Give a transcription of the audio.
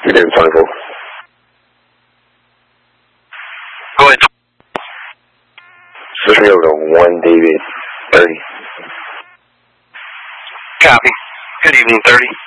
You're doing 24. Go ahead. Switch me over to 1 David 30. Copy. Good evening, 30.